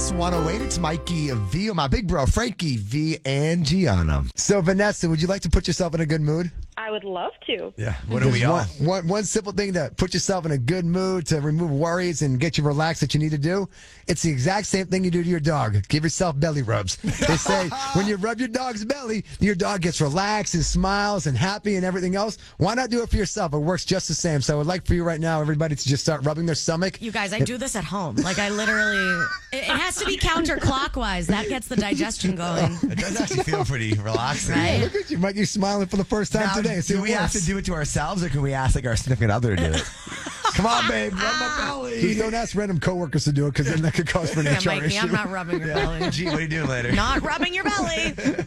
Kiss 108. It's Mikey V, my big bro, Frankie V, and Gianna. So, Vanessa, would you like to put yourself in a good mood? I would love to. Yeah, what are we on? One simple thing to put yourself in a good mood, to remove worries and get you relaxed that you need to do. It's the exact same thing you do to your dog. Give yourself belly rubs. They say when you rub your dog's belly, your dog gets relaxed and smiles and happy and everything else. Why not do it for yourself? It works just the same. So I would like for you right now, everybody, to just start rubbing their stomach. You guys, I do this at home. Like, I literally, it has to be counterclockwise. That gets the digestion going. It does actually feel pretty relaxing. Right? Look at you, Mike. You're smiling for the first time Now, today. do we have to do it to ourselves, or can we ask like our significant other to do it? Come on, babe, rub my belly. Just don't ask random coworkers to do it, because then that could cause for an Yeah, HR Mikey, issue. I'm not rubbing your belly. Gee, what are you doing later? Not rubbing your belly.